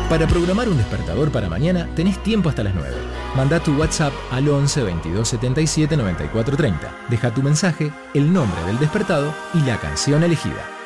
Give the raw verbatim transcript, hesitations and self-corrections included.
Para programar un despertador para mañana tenés tiempo hasta las nueve. Mandá tu WhatsApp al once veintidós setenta y siete noventa y cuatro treinta. Deja tu mensaje, el nombre del despertado y la canción elegida.